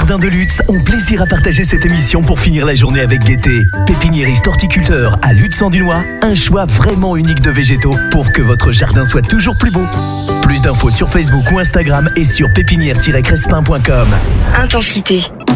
Jardin de Lutz ont plaisir à partager cette émission pour finir la journée avec gaieté. Pépiniériste horticulteur à Lutz-en-Dunois, un choix vraiment unique de végétaux pour que votre jardin soit toujours plus beau. Plus d'infos sur Facebook ou Instagram et sur pépinière-crespin.com. Intensité.